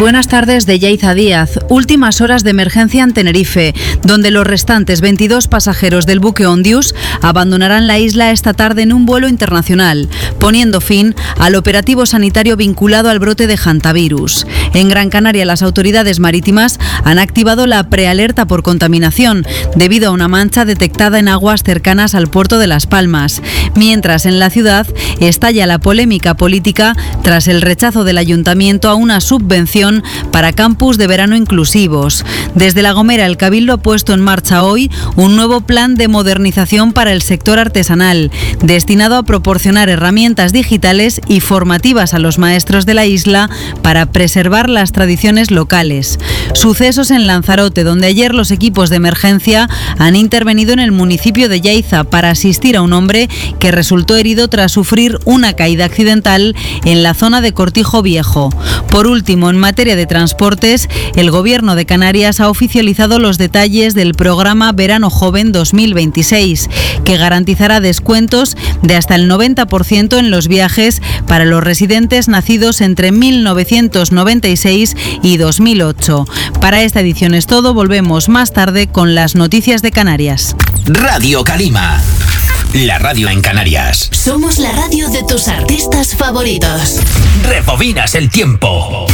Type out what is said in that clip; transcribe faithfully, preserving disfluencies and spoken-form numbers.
Buenas tardes de Yaiza Díaz. Últimas horas de emergencia en Tenerife, donde los restantes veintidós pasajeros del buque Ondius abandonarán la isla esta tarde en un vuelo internacional, poniendo fin al operativo sanitario vinculado al brote de hantavirus. En Gran Canaria, las autoridades marítimas han activado la prealerta por contaminación debido a una mancha detectada en aguas cercanas al puerto de Las Palmas, mientras en la ciudad estalla la polémica política tras el rechazo del ayuntamiento a una subvención para campus de verano inclusivos. Desde La Gomera, el Cabildo ha puesto en marcha hoy un nuevo plan de modernización para el sector artesanal, destinado a proporcionar herramientas digitales y formativas a los maestros de la isla para preservar las tradiciones locales. Sucesos en Lanzarote, donde ayer los equipos de emergencia han intervenido en el municipio de Yaiza para asistir a un hombre que resultó herido tras sufrir una caída accidental en la zona de Cortijo Viejo. Por último, en materia de transportes, el Gobierno de Canarias ha oficializado los detalles del programa Verano Joven dos mil veintiséis, que garantizará descuentos de hasta el noventa por ciento en los viajes para los residentes nacidos entre mil novecientos noventa y seis y dos mil ocho. Para esta edición es todo, volvemos más tarde con las noticias de Canarias. Radio Calima, la radio en Canarias. Somos la radio de tus artistas favoritos. Rebobinas el tiempo.